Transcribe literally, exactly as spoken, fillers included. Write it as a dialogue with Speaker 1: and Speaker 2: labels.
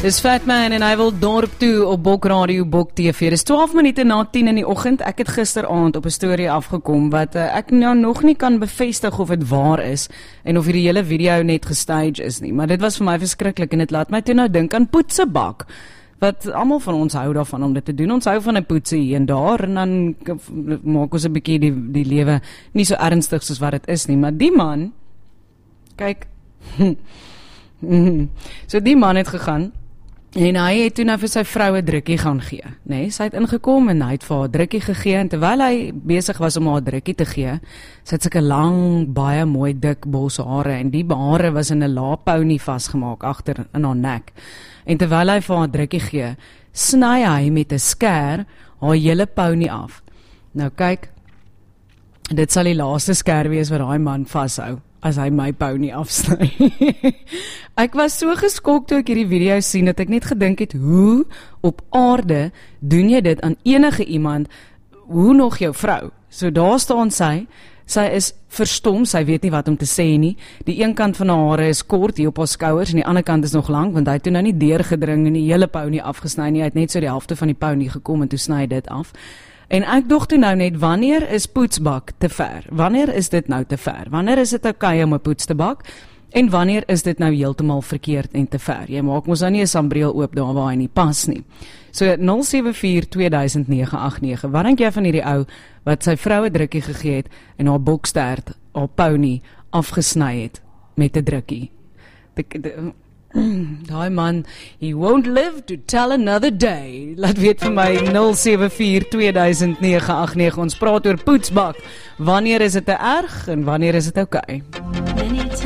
Speaker 1: Dis Fatman en hy wil dorp toe op Bok Radio, Bok T V. Dis twaalf minute na tien in die oggend. Ek het gisteraand op 'n storie afgekom wat uh, ek nou nog nie kan bevestig of dit waar is en of hierdie hele video net gestage is nie. Maar dit was vir my verskriklik en dit laat my toe nou dink aan poetsebak. Wat almal van ons hou daarvan om dit te doen. Ons hou van 'n poetsie hier en daar en dan maak ons 'n bietjie die, die lewe nie so ernstig soos wat dit is nie. Maar die man, kyk, so die man het gegaan en hy het toe nou vir sy vrou 'n drukkie gaan gee. Nee, sy het ingekom en hy het vir haar 'n drukkie gegee en terwyl hy besig was om haar 'n drukkie te gee, sy het sulke lang, baie mooi dik boshare en die hare was in 'n laapounie vasgemaak agter in haar nek. En terwyl hy vir haar 'n drukkie gee, sny hy met 'n skêr haar hele pounie af. Nou kyk, dit sal die laaste skêr wees wat daai man vashou as hy my pounie afsny. Ek was so geskok toe ek hierdie video sien dat ek net gedink het, hoe op aarde doen jy dit aan enige iemand, hoe nog jou vrou? So daar staan sy, sy is verstom, sy weet nie wat om te sê nie. Die een kant van haar hare is kort hier op haar skouers en die ander kant is nog lank, want hy het toe nou nie deurgedring en die hele pounie afgesny nie, hy het net so die helfte van die pounie gekom en toe sny hy dit af. En ek dog toe nou net, wanneer is poetsbak te ver? Wanneer is dit nou te ver? Wanneer is dit okay om 'n poets te bak? En wanneer is dit nou heeltemal verkeerd en te ver? Jy maak mos nou nie 'n sambreel oop daar waar hy nie pas nie. So nul sewe vier twee duisend nege agt nege. Wat dink jy van hierdie ou wat sy vrou 'n drukkie gegee het en haar bokstert, haar pounie afgesny het met 'n drukkie? Daai man, he won't live to tell another day. Laat weet vir my nul sewe vier twee duisend nege agt nege. Ons praat oor poetsbak. Wanneer is dit te erg en wanneer is dit okay?